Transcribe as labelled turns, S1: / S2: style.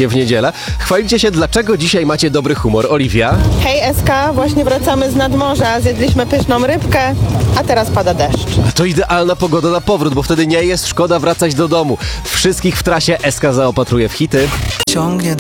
S1: się w niedzielę. Chwalicie się, dlaczego dzisiaj macie dobry humor. Oliwia?
S2: Hej SK, właśnie wracamy z nadmorza, zjedliśmy pyszną rybkę, a teraz pada deszcz.
S1: To idealna pogoda na powrót, bo wtedy nie jest szkoda wracać do domu. Wszystkich w trasie SK zaopatruje w hity.
S3: Ciągnie